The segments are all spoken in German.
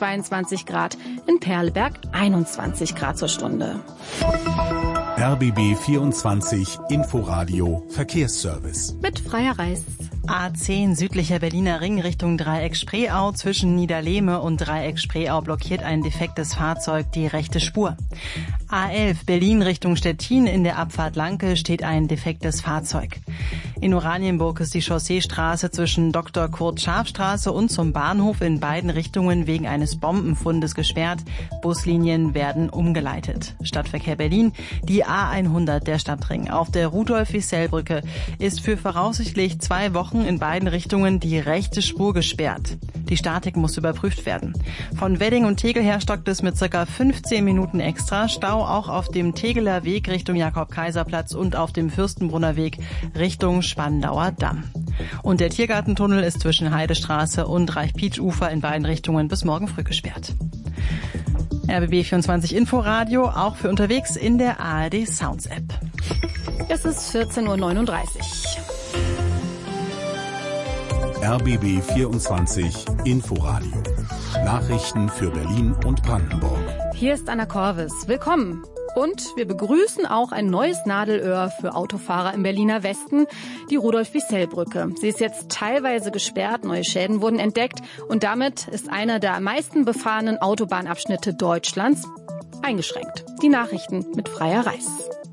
22 Grad, in Perleberg 21 Grad zur Stunde. RBB 24 Inforadio Verkehrsservice. Mit Freya Reis. A10 südlicher Berliner Ring Richtung Dreieck Spreeau zwischen Niederlehme und Dreieck Spreeau blockiert ein defektes Fahrzeug die rechte Spur. A11 Berlin Richtung Stettin in der Abfahrt Lanke steht ein defektes Fahrzeug. In Oranienburg ist die Chausseestraße zwischen Dr. Kurt-Scharf-Straße und zum Bahnhof in beiden Richtungen wegen eines Bombenfundes gesperrt. Buslinien werden umgeleitet. Stadtverkehr Berlin, die A100 der Stadtring auf der Rudolf-Wissell-Brücke ist für voraussichtlich 2 Wochen in beiden Richtungen die rechte Spur gesperrt. Die Statik muss überprüft werden. Von Wedding und Tegel her stockt es mit ca. 15 Minuten extra. Stau auch auf dem Tegeler Weg Richtung Jakob-Kaiser-Platz und auf dem Fürstenbrunner Weg Richtung Spandauer Damm. Und der Tiergartentunnel ist zwischen Heidestraße und Reich-Pietsch-Ufer in beiden Richtungen bis morgen früh gesperrt. RBB 24 Inforadio, auch für unterwegs in der ARD Sounds App. Es ist 14.39 Uhr. RBB 24 Inforadio. Nachrichten für Berlin und Brandenburg. Hier ist Anna Korvis. Willkommen. Und wir begrüßen auch ein neues Nadelöhr für Autofahrer im Berliner Westen, die Rudolf-Wissell-Brücke. Sie ist jetzt teilweise gesperrt, neue Schäden wurden entdeckt und damit ist einer der am meisten befahrenen Autobahnabschnitte Deutschlands eingeschränkt. Die Nachrichten mit Freya Reis.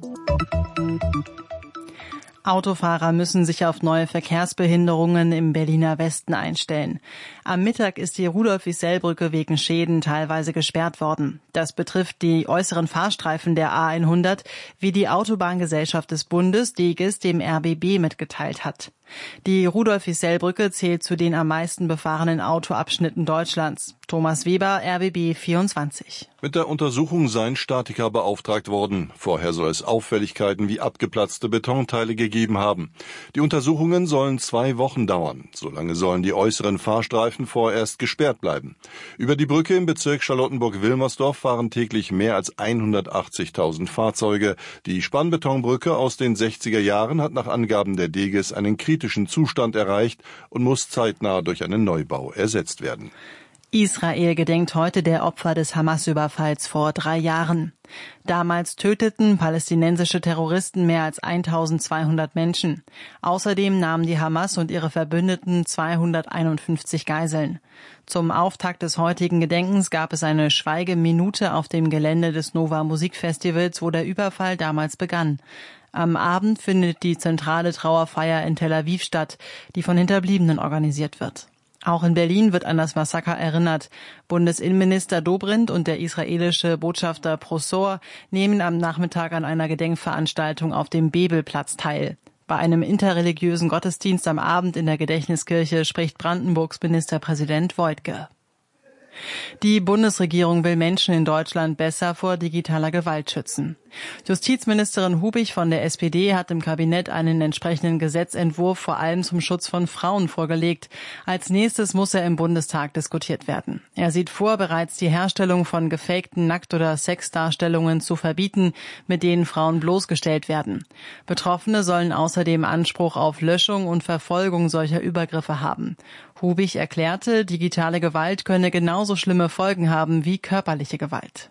Autofahrer müssen sich auf neue Verkehrsbehinderungen im Berliner Westen einstellen. Am Mittag ist die Rudolf-Wissell-Brücke wegen Schäden teilweise gesperrt worden. Das betrifft die äußeren Fahrstreifen der A100, wie die Autobahngesellschaft des Bundes, DEGIS, dem RBB mitgeteilt hat. Die Rudolf-Wissell-Brücke zählt zu den am meisten befahrenen Autoabschnitten Deutschlands. Thomas Weber, RBB 24. Mit der Untersuchung seien Statiker beauftragt worden. Vorher soll es Auffälligkeiten wie abgeplatzte Betonteile gegeben haben. Die Untersuchungen sollen 2 Wochen dauern. Solange sollen die äußeren Fahrstreifen vorerst gesperrt bleiben. Über die Brücke im Bezirk Charlottenburg-Wilmersdorf fahren täglich mehr als 180.000 Fahrzeuge. Die Spannbetonbrücke aus den 60er Jahren hat nach Angaben der DEGIS einen kritischen Zustand erreicht und muss zeitnah durch einen Neubau ersetzt werden. Israel gedenkt heute der Opfer des Hamas-Überfalls vor 3 Jahren. Damals töteten palästinensische Terroristen mehr als 1200 Menschen. Außerdem nahmen die Hamas und ihre Verbündeten 251 Geiseln. Zum Auftakt des heutigen Gedenkens gab es eine Schweigeminute auf dem Gelände des Nova Musikfestivals, wo der Überfall damals begann. Am Abend findet die zentrale Trauerfeier in Tel Aviv statt, die von Hinterbliebenen organisiert wird. Auch in Berlin wird an das Massaker erinnert. Bundesinnenminister Dobrindt und der israelische Botschafter Prosor nehmen am Nachmittag an einer Gedenkveranstaltung auf dem Bebelplatz teil. Bei einem interreligiösen Gottesdienst am Abend in der Gedächtniskirche spricht Brandenburgs Ministerpräsident Woidke. Die Bundesregierung will Menschen in Deutschland besser vor digitaler Gewalt schützen. Justizministerin Hubig von der SPD hat im Kabinett einen entsprechenden Gesetzentwurf vor allem zum Schutz von Frauen vorgelegt. Als nächstes muss er im Bundestag diskutiert werden. Er sieht vor, bereits die Herstellung von gefakten Nackt- oder Sexdarstellungen zu verbieten, mit denen Frauen bloßgestellt werden. Betroffene sollen außerdem Anspruch auf Löschung und Verfolgung solcher Übergriffe haben. Hubig erklärte, digitale Gewalt könne genauso schlimme Folgen haben wie körperliche Gewalt.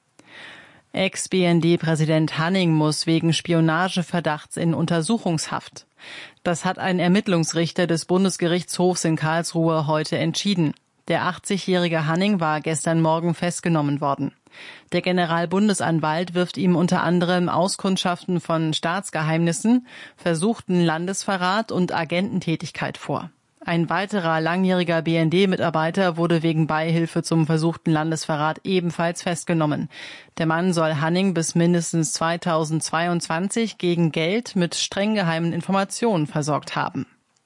Ex-BND-Präsident Hanning muss wegen Spionageverdachts in Untersuchungshaft. Das hat ein Ermittlungsrichter des Bundesgerichtshofs in Karlsruhe heute entschieden. Der 80-jährige Hanning war gestern Morgen festgenommen worden. Der Generalbundesanwalt wirft ihm unter anderem Auskundschaften von Staatsgeheimnissen, versuchten Landesverrat und Agententätigkeit vor. Ein weiterer langjähriger BND-Mitarbeiter wurde wegen Beihilfe zum versuchten Landesverrat ebenfalls festgenommen. Der Mann soll Hanning bis mindestens 2022 gegen Geld mit streng geheimen Informationen versorgt haben.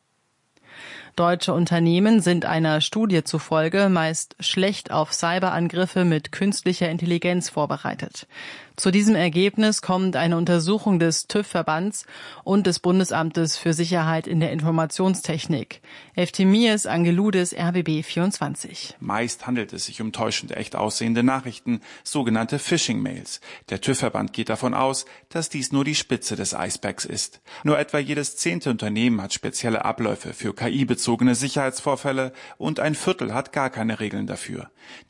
Deutsche Unternehmen sind einer Studie zufolge meist schlecht auf Cyberangriffe mit künstlicher Intelligenz vorbereitet. Zu diesem Ergebnis kommt eine Untersuchung des TÜV-Verbands und des Bundesamtes für Sicherheit in der Informationstechnik. Eftimias Angeloudis, RBB 24. Meist handelt es sich um täuschend echt aussehende Nachrichten, sogenannte Phishing-Mails. Der TÜV-Verband geht davon aus, dass dies nur die Spitze des Eisbergs ist. Nur etwa jedes 10. Unternehmen hat spezielle Abläufe für KI-bezogene Sicherheitsvorfälle und ein Viertel hat gar keine Regeln dafür.